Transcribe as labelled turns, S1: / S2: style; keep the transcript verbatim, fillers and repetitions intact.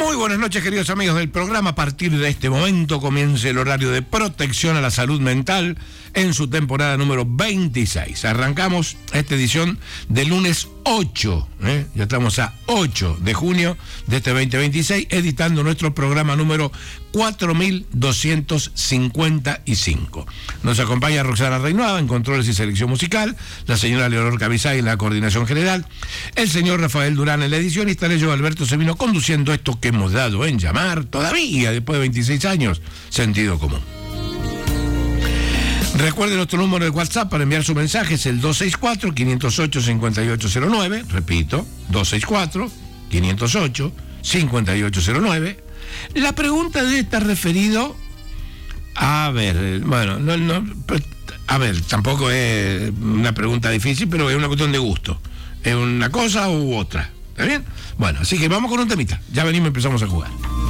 S1: Muy buenas noches, queridos amigos del programa. A partir de este momento comienza el horario de protección a la salud mental en su temporada número veintiséis. Arrancamos esta edición del lunes ocho, ¿eh? ya estamos a ocho de junio de este veinte veintiséis, editando nuestro programa número cuatro mil doscientos cincuenta y cinco. Nos acompaña Roxana Reinoada en controles y selección musical, la señora Leonor Cabizay en la coordinación general, el señor Rafael Durán en la edición, y estaré yo, Alberto Sevino, conduciendo esto que hemos dado en llamar, todavía después de veintiséis años, Sentido Común. Recuerde nuestro número de WhatsApp para enviar su mensaje, es el dos seis cuatro, cinco cero ocho, cinco ocho cero nueve, repito, dos seis cuatro, cinco cero ocho, cinco ocho cero nueve. La pregunta de esta referido, a ver, bueno, no, no, a ver, tampoco es una pregunta difícil, pero es una cuestión de gusto, es una cosa u otra, ¿está bien? Bueno, así que vamos con un temita, ya venimos y empezamos a jugar.